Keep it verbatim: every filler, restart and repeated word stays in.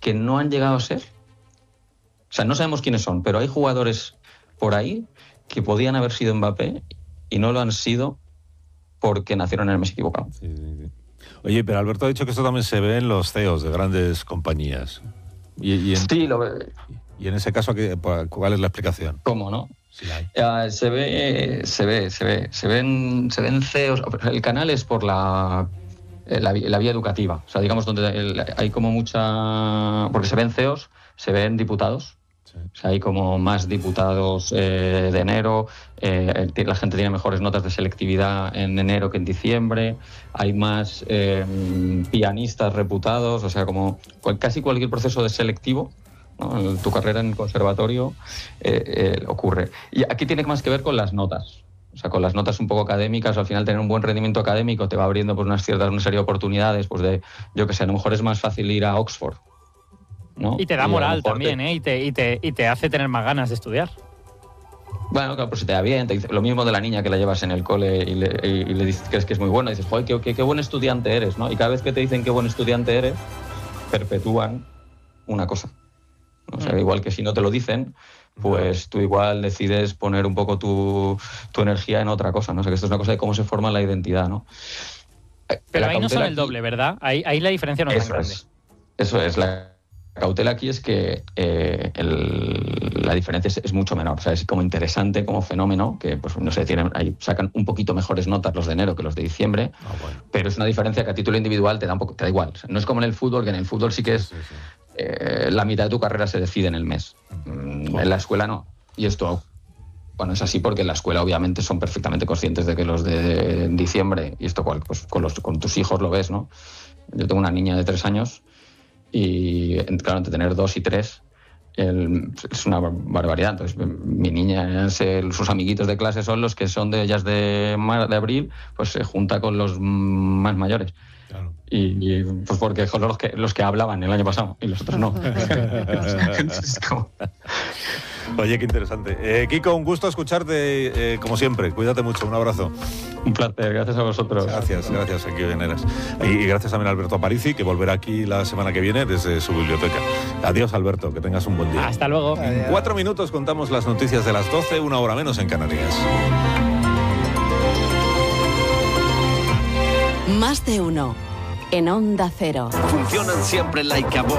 que no han llegado a ser. O sea, no sabemos quiénes son, pero hay jugadores por ahí que podían haber sido Mbappé y no lo han sido porque nacieron en el mes equivocado. Sí, sí, sí. Oye, pero Alberto ha dicho que esto también se ve en los C E Os de grandes compañías. Y, y, en, sí, lo ve. Y en ese caso, ¿cuál es la explicación? ¿Cómo no? Sí, hay. Uh, se ve, se ve, se ve, se ven, se ven C E Os. El canal es por la, la, la vía educativa. O sea, digamos donde el, hay como mucha, porque se ven C E Os, se ven diputados. Sí. O sea, hay como más diputados eh, de enero. Eh, la gente tiene mejores notas de selectividad en enero que en diciembre. Hay más eh, pianistas reputados. O sea, como cual, casi cualquier proceso de selectivo, ¿no? Tu carrera en el conservatorio eh, eh, ocurre. Y aquí tiene más que ver con las notas. O sea, con las notas un poco académicas. Al final, tener un buen rendimiento académico te va abriendo pues, unas ciertas, una serie de oportunidades. Pues de, yo que sé, a lo mejor es más fácil ir a Oxford, ¿no? Y te da moral también, te... ¿eh? Y te, y, te, y te hace tener más ganas de estudiar. Bueno, claro, pues si te da bien, te dice, lo mismo de la niña que la llevas en el cole y le, y, y le dices que es, que es muy bueno, y dices, joder, qué, qué, qué buen estudiante eres, ¿no? Y cada vez que te dicen qué buen estudiante eres, perpetúan una cosa. O sea, igual que si no te lo dicen, pues tú igual decides poner un poco tu, tu energía en otra cosa, ¿no? O sea, que esto es una cosa de cómo se forma la identidad, ¿no? Pero la ahí no son el aquí, doble, ¿verdad? Ahí, ahí la diferencia no es tan grande. Es, eso es, la cautela aquí es que eh, el, la diferencia es, es mucho menor. O sea, es como interesante, como fenómeno, que pues no sé, tienen, ahí sacan un poquito mejores notas los de enero que los de diciembre, ah, bueno. Pero es una diferencia que a título individual te da un poco, te da igual. O sea, no es como en el fútbol, que en el fútbol sí que es... Sí, sí. Eh, la mitad de tu carrera se decide en el mes. Mm, en la escuela no. Y esto, bueno, es así porque en la escuela obviamente son perfectamente conscientes de que los de diciembre, y esto cual, pues, con, los, con tus hijos lo ves, ¿no? Yo tengo una niña de tres años y, claro, entre tener dos y tres el, es una barbaridad. Entonces, mi niña, el, sus amiguitos de clase son los que son de ellas de, de abril, pues se junta con los más mayores. Claro. Y, y pues porque son los que, los que hablaban el año pasado y los otros no. Oye, qué interesante. Eh, Kiko, un gusto escucharte, eh, como siempre. Cuídate mucho, un abrazo. Un placer, gracias a vosotros. Gracias, gracias, aquí Veneras. Y, y gracias también a Alberto Aparici, que volverá aquí la semana que viene desde su biblioteca. Adiós, Alberto, que tengas un buen día. Hasta luego. En cuatro minutos contamos las noticias de las doce, una hora menos en Canarias. Más de uno, en Onda Cero. Funcionan siempre like a